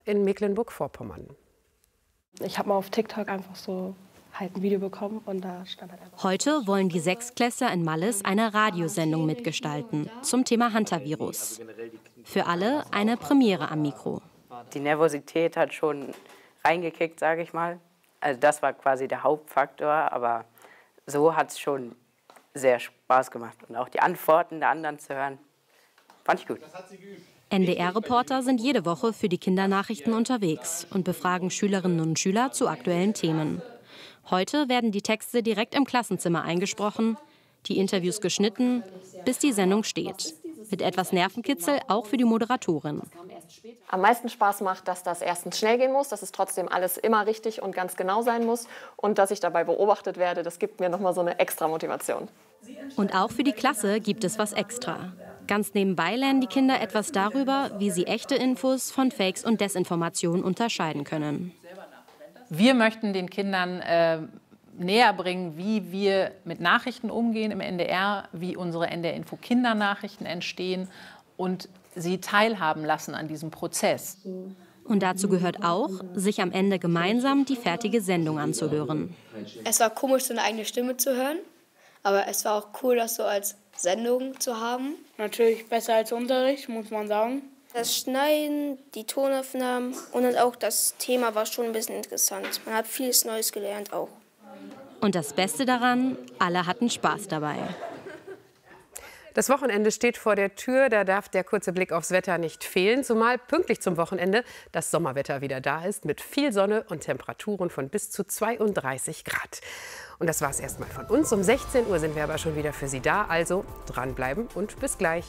in Mecklenburg-Vorpommern. Ich habe mal auf TikTok einfach so halt ein Video bekommen und da stand halt einfach... Heute wollen die Sechstklässler in Malles eine Radiosendung mitgestalten zum Thema Hantavirus. Für alle eine Premiere am Mikro. Die Nervosität hat schon reingekickt, sage ich mal. Also das war quasi der Hauptfaktor, aber so hat es schon sehr Spaß gemacht. Und auch die Antworten der anderen zu hören, fand ich gut. NDR-Reporter sind jede Woche für die Kindernachrichten unterwegs und befragen Schülerinnen und Schüler zu aktuellen Themen. Heute werden die Texte direkt im Klassenzimmer eingesprochen, die Interviews geschnitten, bis die Sendung steht. Mit etwas Nervenkitzel auch für die Moderatorin. Am meisten Spaß macht, dass das erstens schnell gehen muss, dass es trotzdem alles immer richtig und ganz genau sein muss und dass ich dabei beobachtet werde. Das gibt mir nochmal so eine extra Motivation. Und auch für die Klasse gibt es was extra. Ganz nebenbei lernen die Kinder etwas darüber, wie sie echte Infos von Fakes und Desinformationen unterscheiden können. Wir möchten den Kindern näher bringen, wie wir mit Nachrichten umgehen im NDR, wie unsere NDR-Info-Kindernachrichten entstehen und sie teilhaben lassen an diesem Prozess. Und dazu gehört auch, sich am Ende gemeinsam die fertige Sendung anzuhören. Es war komisch, seine eigene Stimme zu hören, aber es war auch cool, das so als Sendung zu haben. Natürlich besser als Unterricht, muss man sagen. Das Schneiden, die Tonaufnahmen und dann auch das Thema war schon ein bisschen interessant. Man hat vieles Neues gelernt auch. Und das Beste daran, alle hatten Spaß dabei. Das Wochenende steht vor der Tür, da darf der kurze Blick aufs Wetter nicht fehlen, zumal pünktlich zum Wochenende das Sommerwetter wieder da ist, mit viel Sonne und Temperaturen von bis zu 32 Grad. Und das war es erstmal von uns. Um 16 Uhr sind wir aber schon wieder für Sie da, also dranbleiben und bis gleich.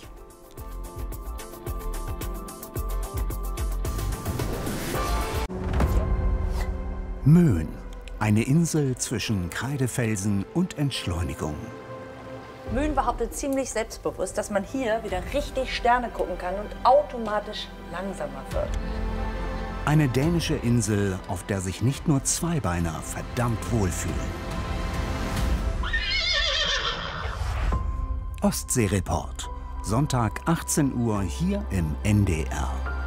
Möhn, eine Insel zwischen Kreidefelsen und Entschleunigung. Möhn behauptet ziemlich selbstbewusst, dass man hier wieder richtig Sterne gucken kann und automatisch langsamer wird. Eine dänische Insel, auf der sich nicht nur Zweibeiner verdammt wohlfühlen. Ostsee-Report, Sonntag 18 Uhr hier im NDR.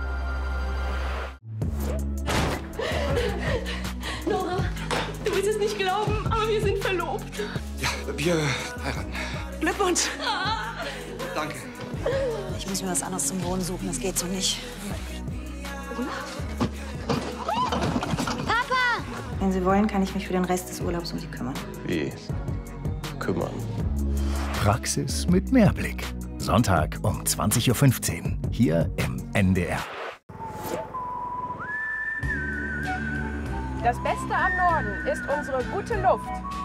Nora, du willst es nicht glauben, aber wir sind verlobt. Ja, wir heiraten. Glückwunsch. Danke. Ich muss mir was anderes zum Wohnen suchen, das geht so nicht. Papa! Wenn Sie wollen, kann ich mich für den Rest des Urlaubs um Sie kümmern. Wie? Kümmern. Praxis mit Mehrblick. Sonntag um 20:15 Uhr hier im NDR. Das Beste am Norden ist unsere gute Luft.